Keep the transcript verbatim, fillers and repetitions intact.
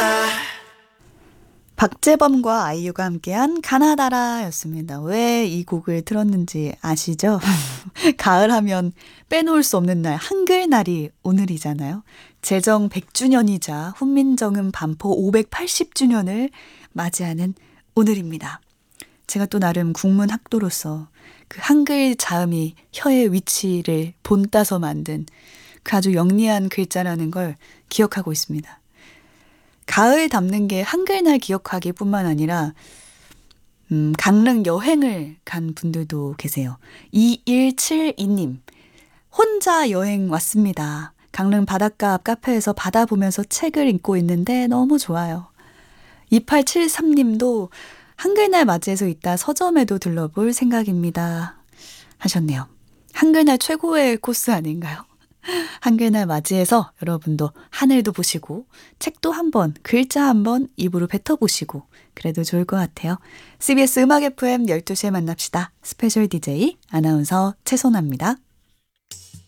박재범과 아이유가 함께한 가나다라였습니다. 왜 이 곡을 틀었는지 아시죠? 가을 하면 빼놓을 수 없는 날, 한글날이 오늘이잖아요. 제정 백 주년이자 훈민정음 반포 오백팔십 주년을 맞이하는 오늘입니다. 제가 또 나름 국문학도로서 그 한글 자음이 혀의 위치를 본따서 만든 그 아주 영리한 글자라는 걸 기억하고 있습니다. 가을 담는 게 한글날 기억하기뿐만 아니라 음, 강릉 여행을 간 분들도 계세요. 이일칠이 님 혼자 여행 왔습니다. 강릉 바닷가 앞 카페에서 바다 보면서 책을 읽고 있는데 너무 좋아요. 이팔칠삼 님도 한글날 맞이해서 이따 서점에도 들러볼 생각입니다 하셨네요. 한글날 최고의 코스 아닌가요? 한글날 맞이해서 여러분도 하늘도 보시고 책도 한번 글자 한번 입으로 뱉어보시고 그래도 좋을 것 같아요. 씨비에스 음악 에프엠 열두 시에 만납시다. 스페셜 디제이 아나운서 최소나입니다.